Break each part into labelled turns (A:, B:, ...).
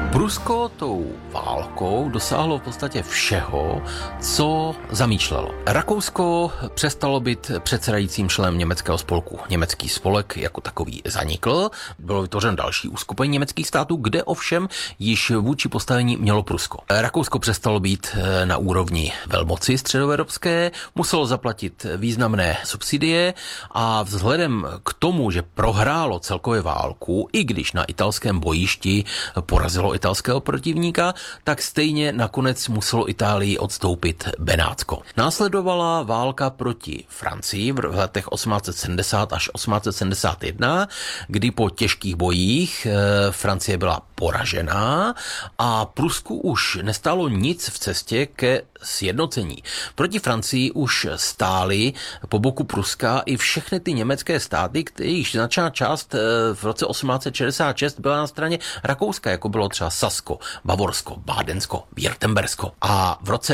A: Prusko tou válkou dosáhlo v podstatě všeho, co zamýšlelo. Rakousko přestalo být předsedajícím členem německého spolku. Německý spolek jako takový zanikl, bylo vytvořeno další uskupení německých států, kde ovšem již vůči postavení mělo Prusko. Rakousko přestalo být na úrovni velmoci středoevropské, muselo zaplatit významné subsidie a vzhledem k tomu, že prohrálo celkově válku, i když na italském bojišti porazilo italského protivníka, tak stejně nakonec muselo Itálii odstoupit Benátsko. Následovala válka proti Francii v letech 1870 až 1871, kdy po těžkých bojích Francie byla poražená a Prusku už nestálo nic v cestě ke sjednocení. Proti Francii už stály po boku Pruska i všechny ty německé státy, jejichž značná část v roce 1866 byla na straně Rakouska, jako bylo třeba Sasko, Bavorsko, Bádensko, Württembersko. A v roce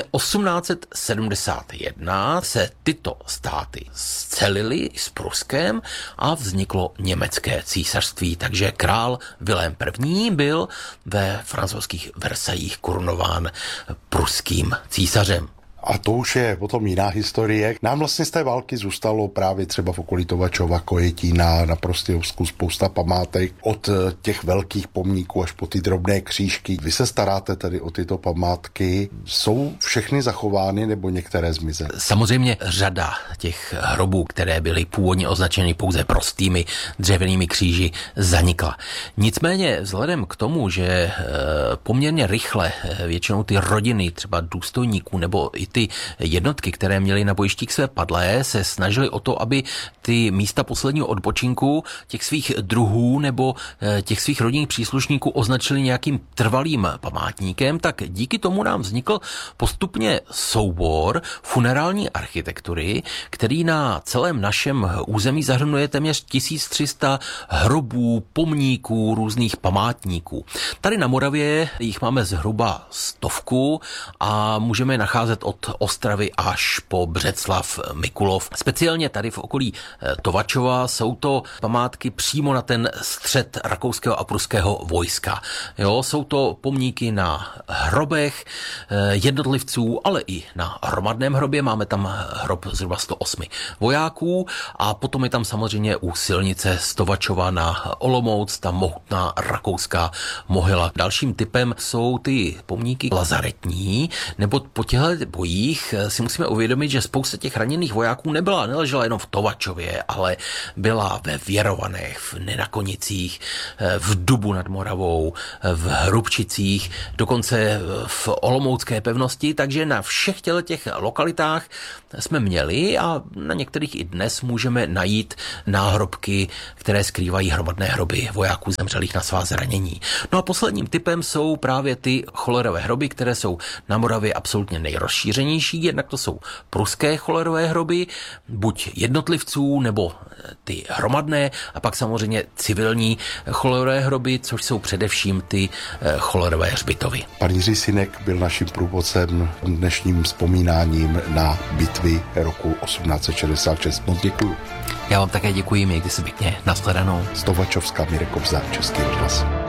A: 1871 se tyto státy scelily s Pruskem a vzniklo německé císařství. Takže král Vilém I. byl ve francouzských Versajích korunován pruským císařem.
B: A to už je potom jiná historie. Nám vlastně z té války zůstalo právě třeba v okolí Tovačova, Kojetína, na Prostějovsku spousta památek, od těch velkých pomníků až po ty drobné křížky. Vy se staráte tedy o tyto památky. Jsou všechny zachovány nebo některé zmizely?
A: Samozřejmě řada těch hrobů, které byly původně označeny pouze prostými dřevěnými kříži, zanikla. Nicméně vzhledem k tomu, že poměrně rychle většinou ty rodiny třeba důstojníků nebo i ty jednotky, které měly na bojištích své padlé, se snažily o to, aby ty místa posledního odpočinku těch svých druhů nebo těch svých rodinných příslušníků označili nějakým trvalým památníkem, tak díky tomu nám vznikl postupně soubor funerální architektury, který na celém našem území zahrnuje téměř 1300 hrobů, pomníků, různých památníků. Tady na Moravě jich máme zhruba 100 a můžeme je nacházet od Ostravy až po Břeclav, Mikulov. Speciálně tady v okolí Tovačova jsou to památky přímo na ten střed rakouského a pruského vojska. Jo, jsou to pomníky na hrobech jednotlivců, ale i na hromadném hrobě. Máme tam hrob zhruba 108 vojáků a potom je tam samozřejmě u silnice z Tovačova na Olomouc, ta mohutná rakouská mohyla. Dalším typem jsou ty pomníky lazaretní, nebo po těchto bojích si musíme uvědomit, že spousta těch raněných vojáků neležela jenom v Tovačově, ale byla ve Věrovanech, v Nenakonicích, v Dubu nad Moravou, v Hrubčicích, dokonce v Olomoucké pevnosti, takže na všech těch lokalitách jsme měli a na některých i dnes můžeme najít náhrobky, které skrývají hromadné hroby vojáků zemřelých na svá zranění. No a posledním typem jsou právě ty cholerové hroby, které jsou na Moravě absolutně nejrozšířenější, jednak to jsou pruské cholerové hroby, buď jednotlivců, nebo ty hromadné, a pak samozřejmě civilní cholerové hroby, což jsou především ty cholerové hřbitovy.
B: Pan Jiří Synek byl naším průvodcem dnešním vzpomínáním na bitvy roku 1866. Moc děkuju.
A: Já vám také děkuji, mějte se pěkně, nashledanou.
B: Z Tovačovska Mirek Kobza, Český rozhlas.